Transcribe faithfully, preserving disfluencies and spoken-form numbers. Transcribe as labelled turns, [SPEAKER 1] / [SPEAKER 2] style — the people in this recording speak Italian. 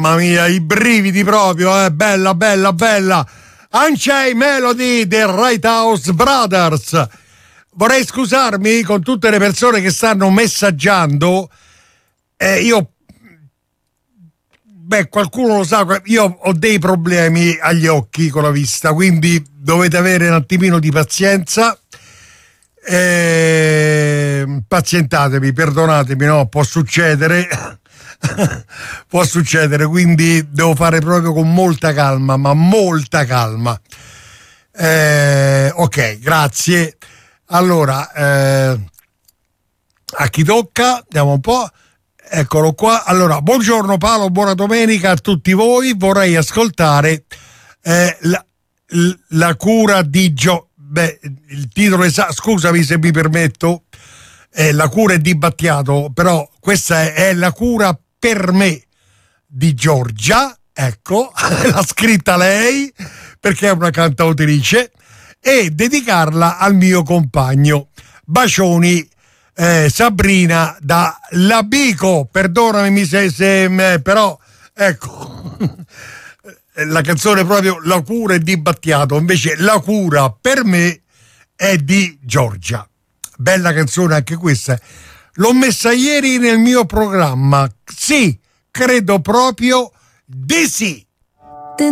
[SPEAKER 1] mamma mia, i brividi proprio, eh, bella, bella, bella. Unchained Melody dei Right House Brothers. Vorrei scusarmi con tutte le persone che stanno messaggiando. Eh, io, beh, qualcuno lo sa, io ho dei problemi agli occhi con la vista, quindi dovete avere un attimino di pazienza. Eh, pazientatevi, perdonatemi, no, può succedere. Può succedere, quindi devo fare proprio con molta calma, ma molta calma. Eh, ok, grazie. Allora, eh, a chi tocca? Andiamo un po'. Eccolo qua. Allora, buongiorno Paolo, buona domenica a tutti voi. Vorrei ascoltare eh, la, la cura di Gio. Beh, il titolo esatto, scusami se mi permetto. Eh, la cura è di Battiato, però questa è, è la cura per me di Giorgia, ecco, l'ha scritta lei perché è una cantautrice, e dedicarla al mio compagno. Bacioni, eh, Sabrina da Labico, perdonami se, se però ecco la canzone proprio La cura è di Battiato, invece la cura per me è di Giorgia. Bella canzone anche questa. L'ho messa ieri nel mio programma. Sì, credo proprio di sì.